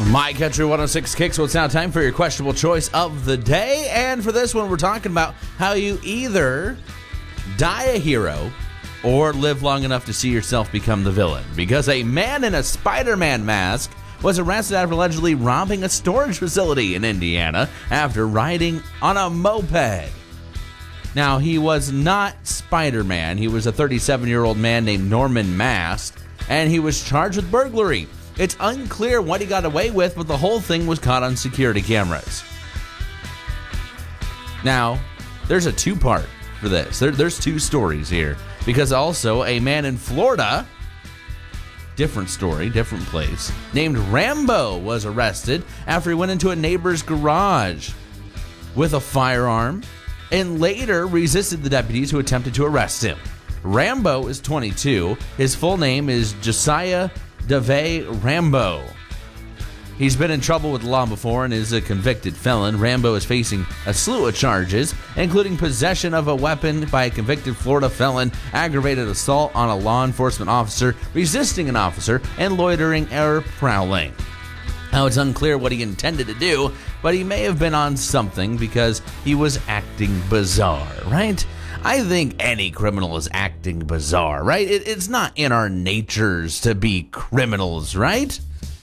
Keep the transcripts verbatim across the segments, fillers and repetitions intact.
My Country one oh six Kicks. Well, it's now time for your questionable choice of the day. And for this one, we're talking about how you either die a hero or live long enough to see yourself become the villain. Because a man in a Spider-Man mask was arrested after allegedly robbing a storage facility in Indiana after riding on a moped. Now, he was not Spider-Man. He was a thirty-seven-year-old man named Norman Mast, and he was charged with burglary. It's unclear what he got away with, but the whole thing was caught on security cameras. Now, there's a two-part for this. There, there's two stories here. Because also, a man in Florida, different story, different place, named Rambo was arrested after he went into a neighbor's garage with a firearm and later resisted the deputies who attempted to arrest him. Rambo is twenty-two. His full name is Josiah DeVay Rambo. He's been in trouble with the law before and is a convicted felon. Rambo is facing a slew of charges, including possession of a weapon by a convicted Florida felon, aggravated assault on a law enforcement officer, resisting an officer, and loitering or prowling. Now, it's unclear what he intended to do, but he may have been on something because he was acting bizarre, right? I think any criminal is acting bizarre, right? It, it's not in our natures to be criminals, right?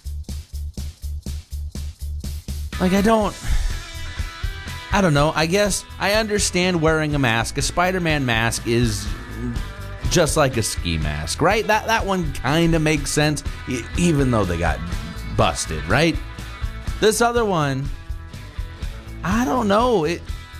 Like, I don't... I don't know. I guess I understand wearing a mask. A Spider-Man mask is just like a ski mask, right? That, that one kind of makes sense, even though they got busted, right? This other one, I don't know. It